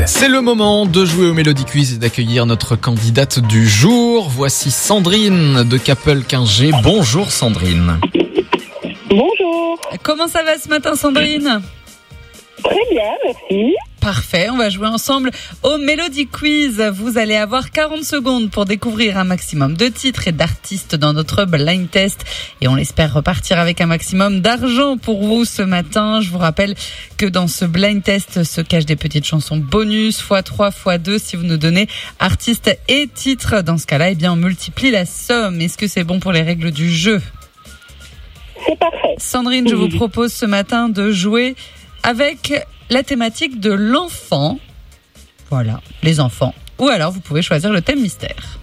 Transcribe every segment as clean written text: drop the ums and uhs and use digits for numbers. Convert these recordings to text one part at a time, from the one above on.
C'est le moment de jouer au Mélodie Quiz et d'accueillir notre candidate du jour. Voici Sandrine de Capelle-15G. Bonjour Sandrine. Bonjour. Comment ça va ce matin Sandrine ? Très bien, merci. Parfait, on va jouer ensemble au Mélodie Quiz. Vous allez avoir 40 secondes pour découvrir un maximum de titres et d'artistes dans notre blind test. Et on espère repartir avec un maximum d'argent pour vous ce matin. Je vous rappelle que dans ce blind test se cachent des petites chansons bonus, x3, x2, si vous nous donnez artistes et titres. Dans ce cas-là, eh bien, on multiplie la somme. Est-ce que c'est bon pour les règles du jeu ? C'est parfait. Sandrine, je vous propose ce matin de jouer avec la thématique de l'enfant. Voilà, les enfants. Ou alors, vous pouvez choisir le thème mystère.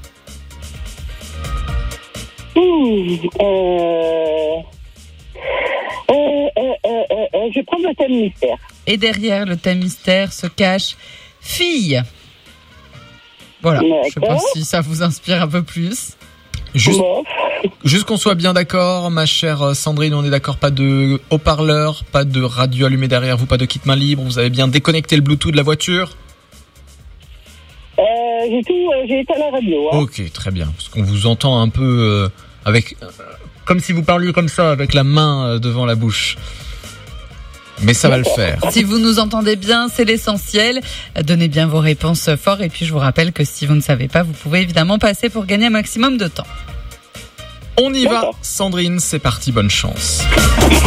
Je vais prendre le thème mystère. Et derrière le thème mystère se cache fille. Voilà, je sais pas si ça vous inspire un peu plus. Juste qu'on soit bien d'accord, ma chère Sandrine, on est d'accord, pas de haut-parleur, pas de radio allumée derrière vous, pas de kit main libre, vous avez bien déconnecté le Bluetooth de la voiture ? J'ai éteint la radio. Hein. Ok, très bien, parce qu'on vous entend un peu comme si vous parliez comme ça, avec la main devant la bouche. Mais ça va le faire. Si vous nous entendez bien, c'est l'essentiel. Donnez bien vos réponses fort. Et puis, je vous rappelle que si vous ne savez pas, vous pouvez évidemment passer pour gagner un maximum de temps. On y va, Sandrine, c'est parti, bonne chance.